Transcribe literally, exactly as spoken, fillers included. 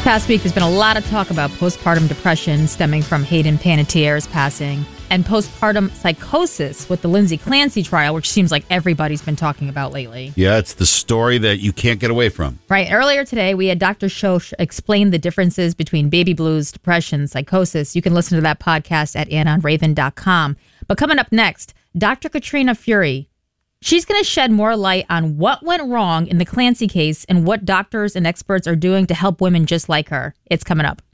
Past week, there's been a lot of talk about postpartum depression stemming from Hayden Panettiere's passing and postpartum psychosis with the Lindsay Clancy trial, which seems like everybody's been talking about lately. Yeah, it's the story that you can't get away from. Right. Earlier today, we had Doctor Shosh explain the differences between baby blues, depression, psychosis. You can listen to that podcast at anon raven dot com. But coming up next, Doctor Katrina Fury. She's going to shed more light on what went wrong in the Clancy case and what doctors and experts are doing to help women just like her. It's coming up.